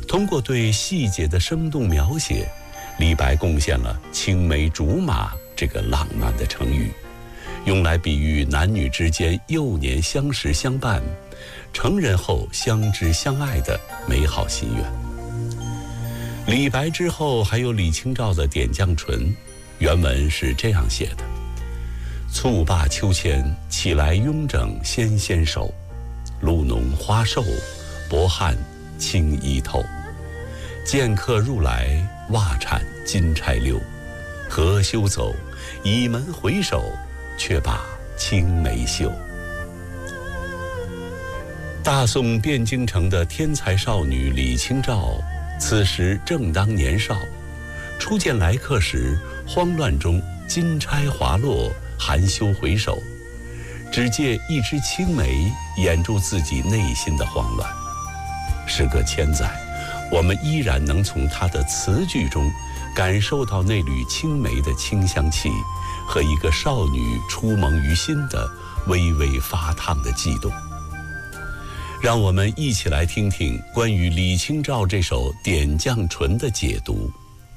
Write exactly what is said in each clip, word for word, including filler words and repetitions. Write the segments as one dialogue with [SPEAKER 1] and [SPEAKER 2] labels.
[SPEAKER 1] 通过对细节的生动描写，李白贡献了青梅竹马这个浪漫的成语，用来比喻男女之间幼年相识相伴，成人后相知相爱的美好心愿。李白之后还有李清照的《点绛唇》，原文是这样写的：蹴罢秋千，起来慵整纤纤手，露浓花瘦，薄汗轻衣透。见客入来，袜铲金钗溜。何休走，倚门回首，却把青梅嗅。大宋汴京城的天才少女李清照，此时正当年少，初见来客时，慌乱中金钗滑落，含羞回首，只借一支青梅掩住自己内心的慌乱。时隔千载，我们依然能从她的词句中感受到那缕青梅的清香气和一个少女初萌于心的微微发烫的悸动。让我们一起来听听关于李清照这首《点绛唇》的解读。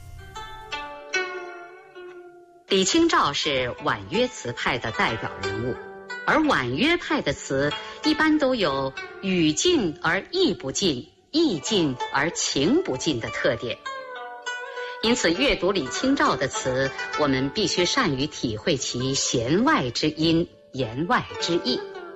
[SPEAKER 2] 李清照是婉约词派的代表人物，而婉约派的词一般都有语尽而意不尽，意尽而情不尽的特点。因此阅读李清照的词，我们必须善于体会其弦外之音，言外之意。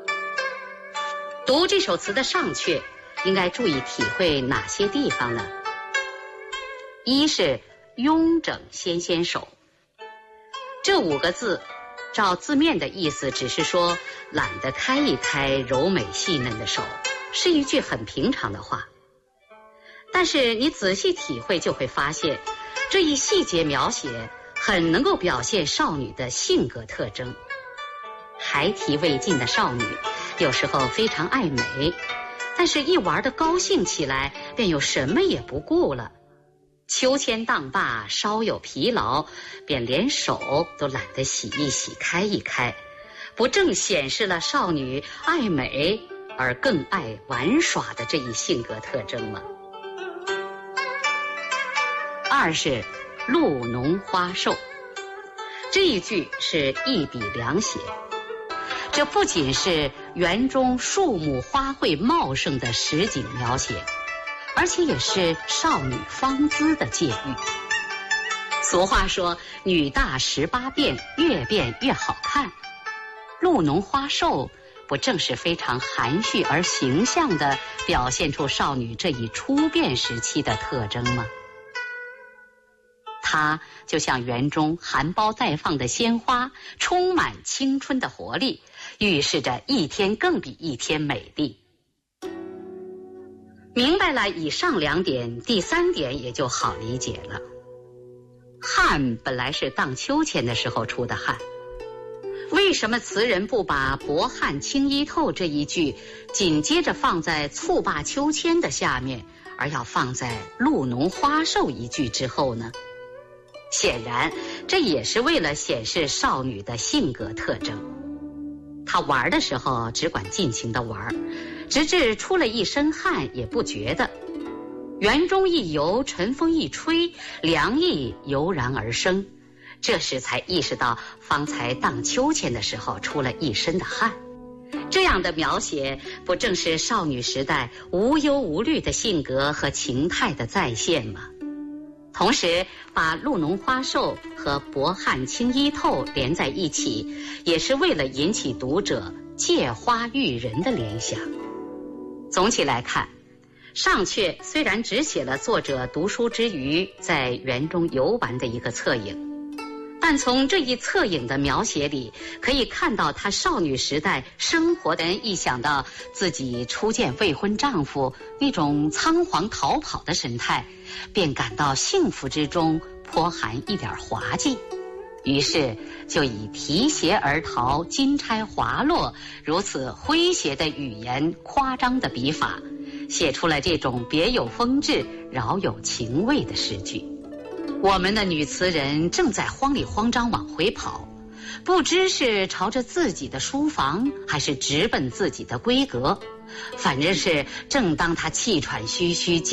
[SPEAKER 2] 读这首词的上阙，应该注意体会哪些地方呢？一是慵整纤纤手，这五个字照字面的意思只是说懒得开一开柔美细嫩的手，是一句很平常的话。但是你仔细体会就会发现，这一细节描写很能够表现少女的性格特征。孩提未尽的少女有时候非常爱美，但是一玩得高兴起来，便又什么也不顾了。秋千荡罢稍有疲劳，便连手都懒得洗一洗开一开，不正显示了少女爱美而更爱玩耍的这一性格特征吗？二是露浓花瘦，这一句是一笔两写，这不仅是园中树木花卉茂盛的实景描写，而且也是少女芳姿的借喻。俗话说女大十八变，越变越好看，露浓花瘦不正是非常含蓄而形象地表现出少女这一初变时期的特征吗？它就像园中含苞待放的鲜花，充满青春的活力，预示着一天更比一天美丽。明白了以上两点，第三点也就好理解了。汗本来是荡秋千的时候出的汗，为什么词人不把薄汗轻衣透这一句紧接着放在蹴罢秋千的下面，而要放在露浓花瘦一句之后呢？显然这也是为了显示少女的性格特征。她玩的时候只管尽情的玩，直至出了一身汗也不觉得。园中一游，晨风一吹，凉意油然而生，这时才意识到方才荡秋千的时候出了一身的汗。这样的描写不正是少女时代无忧无虑的性格和情态的再现吗？同时把露浓花瘦和薄汗轻衣透连在一起，也是为了引起读者借花喻人的联想。总体来看，上阙虽然只写了作者读书之余在园中游玩的一个侧影，但从这一侧影的描写里，可以看到她少女时代生活的人一想到自己初见未婚丈夫那种仓皇逃跑的神态，便感到幸福之中颇含一点滑稽，于是就以提携而逃，金钗滑落，如此诙谐的语言，夸张的笔法，写出了这种别有风致、饶有情味的诗句。我们的女词人正在慌里慌张往回跑，不知是朝着自己的书房，还是直奔自己的闺阁，反正是正当她气喘吁吁